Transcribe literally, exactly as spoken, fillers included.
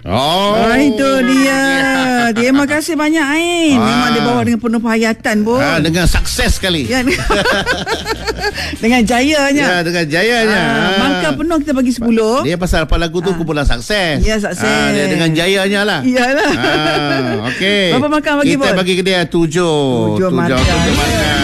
Oh, ah, itu dia. Terima kasih banyak Ain. Ah. Memang dia bawa dengan penuh penghayatan pun. Ah, dengan sukses sekali. Ya. Dengan jayanya. Ya, dengan jayanya. Ah, Mangkal penuh kita bagi sepuluh. Dia pasal apa lagu tu Ah. kumpulan sukses. Ya, sukses. Ah, dia dengan jayanya lah. Iyalah. Ah, okey. Berapa markah bagi, Kita Bos? bagi ke dia tujuh. Tujuh markah. Tujuh markah.